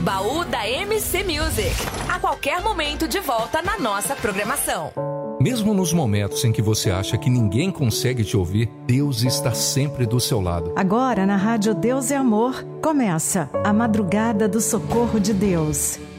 Baú da MC Music. A qualquer momento de volta na nossa programação. Mesmo nos momentos em que você acha que ninguém consegue te ouvir, Deus está sempre do seu lado. Agora na Rádio Deus é Amor, começa a Madrugada do Socorro de Deus.